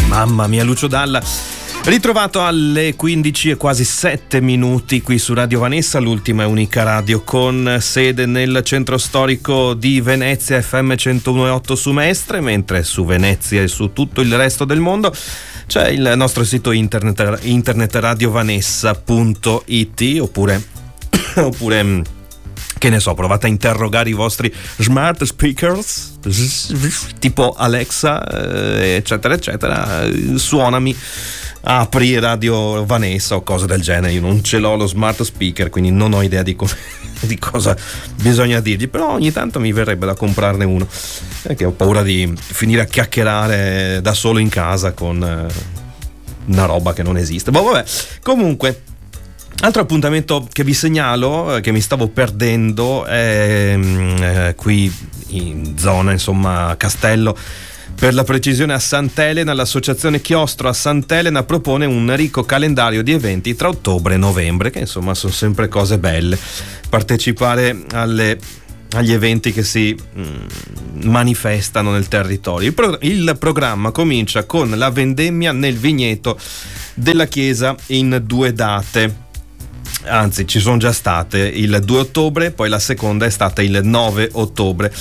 Mamma mia, Lucio Dalla. Ritrovato alle 15 e quasi 7 minuti qui su Radio Vanessa, l'ultima e unica radio con sede nel centro storico di Venezia, FM 101.8 su Mestre, mentre su Venezia e su tutto il resto del mondo c'è il nostro sito internet radiovanessa.it oppure che ne so, provate a interrogare i vostri smart speakers tipo Alexa, eccetera eccetera, suonami, apri Radio Vanessa o cose del genere. Io non ce l'ho lo smart speaker, quindi non ho idea di cosa bisogna dirgli, però ogni tanto mi verrebbe da comprarne uno, perché ho paura di finire a chiacchierare da solo in casa con una roba che non esiste. Boh, vabbè, comunque, altro appuntamento che vi segnalo, che mi stavo perdendo, è qui in zona, insomma, Castello, per la precisione a Sant'Elena. L'associazione Chiostro a Sant'Elena propone un ricco calendario di eventi tra ottobre e novembre, che insomma sono sempre cose belle, partecipare agli eventi che si manifestano nel territorio. Il programma comincia con la vendemmia nel vigneto della chiesa in 2 date. Anzi, ci sono già state il 2 ottobre, poi la seconda è stata il 9 ottobre.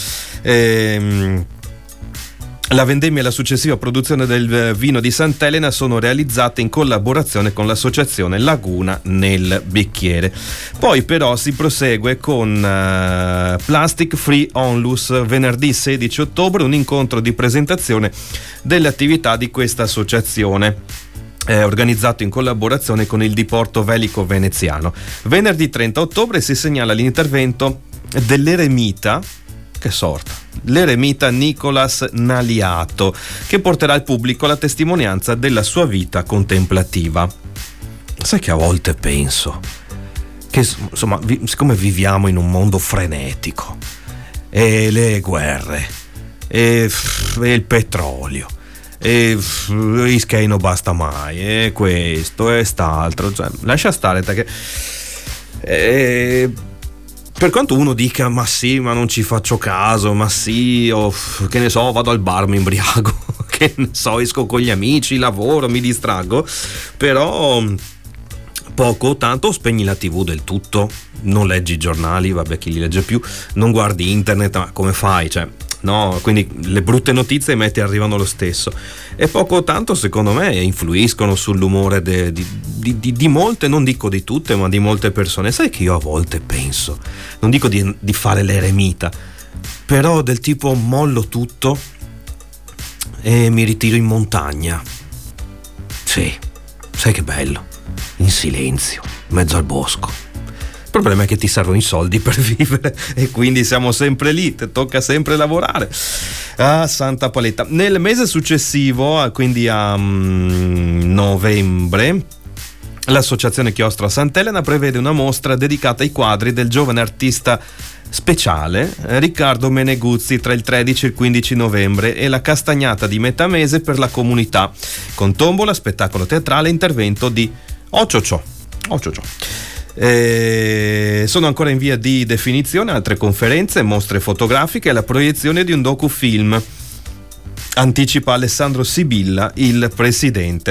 La vendemmia e la successiva produzione del vino di Sant'Elena sono realizzate in collaborazione con l'associazione Laguna nel Bicchiere. Poi però si prosegue con Plastic Free Onlus, venerdì 16 ottobre, un incontro di presentazione delle attività di questa associazione, organizzato in collaborazione con il Diporto Velico Veneziano. Venerdì 30 ottobre si segnala l'intervento dell'eremita, che sorta, l'eremita Nicolas Naliato, che porterà al pubblico la testimonianza della sua vita contemplativa. Sai che a volte penso che, insomma, siccome viviamo in un mondo frenetico, e le guerre, e il petrolio, e Ischei non basta mai, e questo e st'altro, cioè, lascia stare, perché per quanto uno dica ma sì, ma non ci faccio caso, ma sì, o che ne so, vado al bar, mi imbriago, che ne so, esco con gli amici, lavoro, mi distraggo, però poco o tanto spegni la TV del tutto, non leggi i giornali, vabbè, chi li legge più, non guardi internet, ma come fai, cioè, no, quindi le brutte notizie ti arrivano lo stesso, e poco o tanto secondo me influiscono sull'umore di molte, non dico di tutte, ma di molte persone. Sai che io a volte penso, non dico di fare l'eremita, però del tipo mollo tutto e mi ritiro in montagna, sì, sai che bello, in silenzio, in mezzo al bosco. Il problema è che ti servono i soldi per vivere e quindi siamo sempre lì, ti tocca sempre lavorare. Ah, santa paletta. Nel mese successivo, quindi a novembre, l'associazione Chiostro a Sant'Elena prevede una mostra dedicata ai quadri del giovane artista speciale Riccardo Meneguzzi tra il 13 e il 15 novembre e la castagnata di metà mese per la comunità, con tombola, spettacolo teatrale e intervento di Occioccio. Sono ancora in via di definizione altre conferenze, mostre fotografiche e la proiezione di un docufilm, anticipa Alessandro Sibilla, il presidente.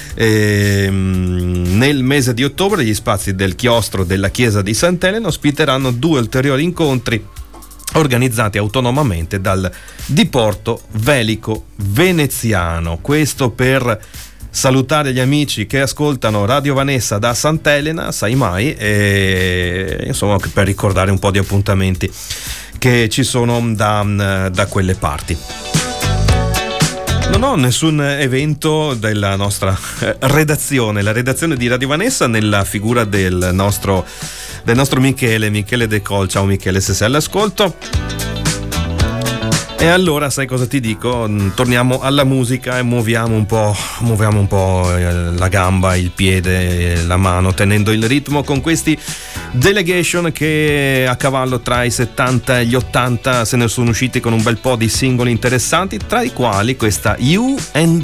Nel mese di ottobre gli spazi del chiostro della chiesa di Sant'Elena ospiteranno 2 ulteriori incontri organizzati autonomamente dal Diporto Velico Veneziano. Questo per salutare gli amici che ascoltano Radio Vanessa da Sant'Elena, sai mai, e insomma per ricordare un po' di appuntamenti che ci sono da quelle parti. Non ho nessun evento della nostra redazione, la redazione di Radio Vanessa, nella figura del nostro Michele De Col. Ciao Michele, se sei all'ascolto. E allora sai cosa ti dico? Torniamo alla musica e muoviamo un po' la gamba, il piede, la mano, tenendo il ritmo con questi Delegation che a cavallo tra i 70 e gli 80 se ne sono usciti con un bel po' di singoli interessanti, tra i quali questa You and